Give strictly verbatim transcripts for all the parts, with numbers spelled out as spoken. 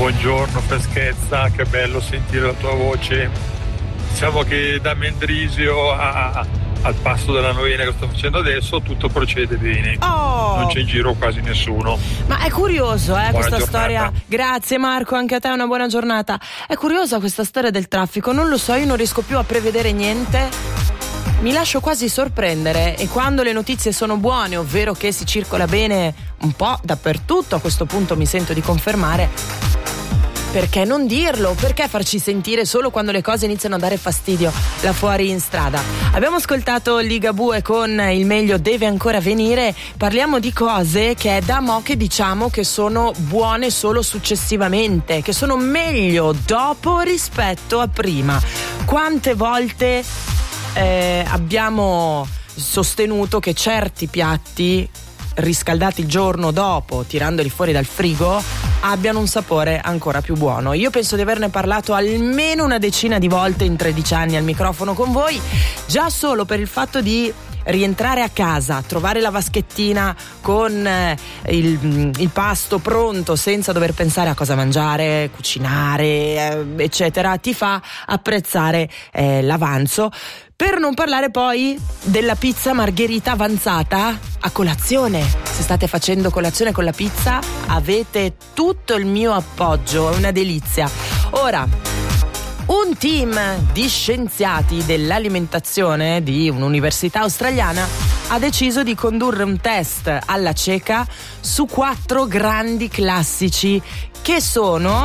Buongiorno, freschezza, che bello sentire la tua voce. Diciamo che da Mendrisio a, al passo della Novena che sto facendo adesso tutto procede bene. Oh! Non c'è in giro quasi nessuno. Ma è curioso, eh, Buona questa giornata. storia. Grazie Marco, anche a te una buona giornata. È curiosa questa storia del traffico, non lo so, io non riesco più a prevedere niente. Mi lascio quasi sorprendere e quando le notizie sono buone, ovvero che si circola bene un po' dappertutto, a questo punto mi sento di confermare. Perché non dirlo? Perché farci sentire solo quando le cose iniziano a dare fastidio là fuori in strada? Abbiamo ascoltato Ligabue con Il meglio deve ancora venire. Parliamo di cose che è da mo' che diciamo che sono buone solo successivamente, che sono meglio dopo rispetto a prima. Quante volte eh, abbiamo sostenuto che certi piatti riscaldati il giorno dopo, tirandoli fuori dal frigo, abbiano un sapore ancora più buono. Io penso di averne parlato almeno una decina di volte in tredici anni al microfono con voi, già solo per il fatto di rientrare a casa, trovare la vaschettina con eh, il, il pasto pronto senza dover pensare a cosa mangiare, cucinare, eh, eccetera, ti fa apprezzare eh, l'avanzo. Per non parlare poi della pizza margherita avanzata a colazione. Se state facendo colazione con la pizza, avete tutto il mio appoggio, è una delizia. Ora, un team di scienziati dell'alimentazione di un'università australiana ha deciso di condurre un test alla cieca su quattro grandi classici che sono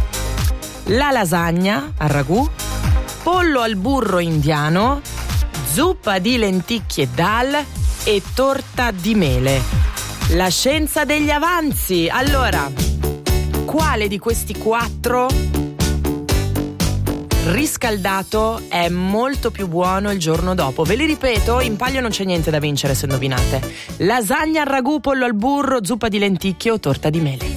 la lasagna al ragù, pollo al burro indiano, zuppa di lenticchie dal e torta di mele. La scienza degli avanzi. Allora, quale di questi quattro riscaldato è molto più buono il giorno dopo? Ve li ripeto, in palio non c'è niente da vincere se indovinate. Lasagna al ragù, pollo al burro, zuppa di lenticchie o torta di mele.